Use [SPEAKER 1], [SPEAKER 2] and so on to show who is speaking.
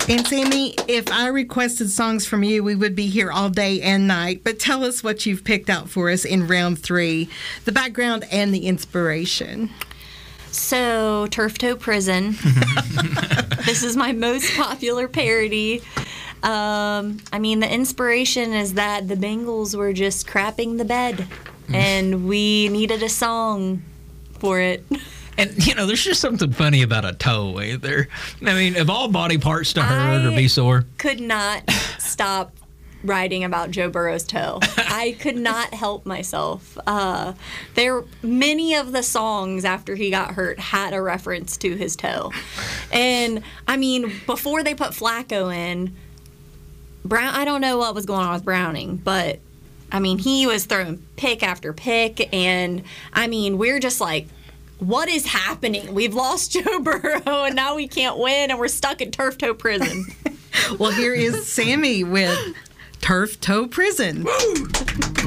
[SPEAKER 1] And Sammy, if I requested songs from you, we would be here all day and night. But tell us what you've picked out for us in round 3, the background and the inspiration.
[SPEAKER 2] So, Turf Toe Prison. This is my most popular parody. I mean, the inspiration is that the Bengals were just crapping the bed, and we needed a song for it.
[SPEAKER 3] And, you know, there's just something funny about a toe either. I mean, of all body parts to hurt or be sore.
[SPEAKER 2] Could not stop writing about Joe Burrow's toe. I could not help myself. Many of the songs after he got hurt had a reference to his toe. And, I mean, before they put Flacco in, I don't know what was going on with Browning, but, I mean, he was throwing pick after pick. And, I mean, we're just like, what is happening? We've lost Joe Burrow, and now we can't win, and we're stuck in Turf Toe Prison.
[SPEAKER 1] Well, here is Sammy with Turf Toe Prison.